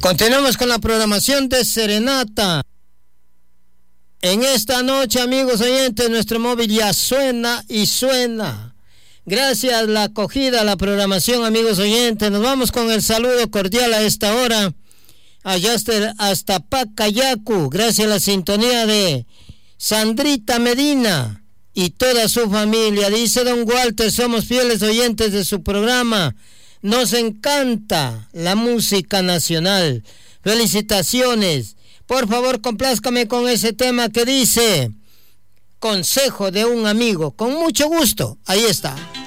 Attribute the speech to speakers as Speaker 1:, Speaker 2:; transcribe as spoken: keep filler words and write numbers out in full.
Speaker 1: Continuamos con la programación de Serenata. En esta noche, amigos oyentes, nuestro móvil ya suena y suena. Gracias a la acogida, a la programación, amigos oyentes. Nos vamos con el saludo cordial a esta hora. Allá hasta, hasta Pacayacu. Gracias a la sintonía de Sandrita Medina y toda su familia. Dice don Walter, somos fieles oyentes de su programa. Nos encanta la música nacional. Felicitaciones. Por favor, complázcame con ese tema que dice Consejo de un amigo. Con mucho gusto. Ahí está.